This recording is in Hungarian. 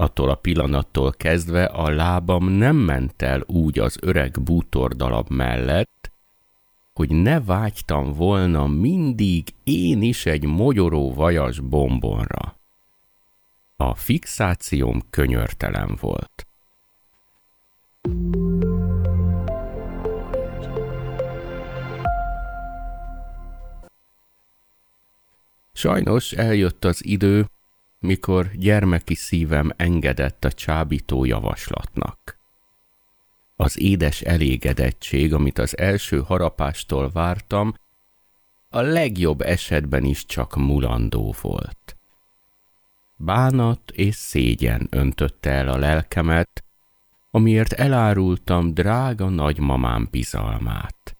Attól a pillanattól kezdve a lábam nem ment el úgy az öreg bútordalap mellett, hogy ne vágytam volna mindig én is egy mogyoró vajas bombonra. A fixációm könyörtelen volt. Sajnos eljött az idő, mikor gyermeki szívem engedett a csábító javaslatnak. Az édes elégedettség, amit az első harapástól vártam, a legjobb esetben is csak mulandó volt. Bánat és szégyen öntötte el a lelkemet, amiért elárultam drága nagymamám bizalmát.